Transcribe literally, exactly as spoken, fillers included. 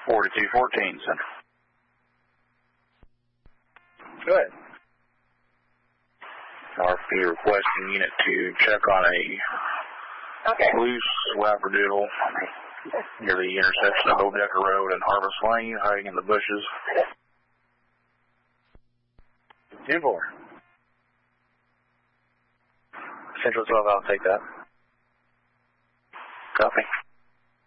forty-two fourteen, Central. Go ahead. R F P requesting unit to check on a Okay. loose labradoodle near the intersection of Odecker Road and Harvest Lane, hiding in the bushes. two four. Central twelve, I'll take that. Copy.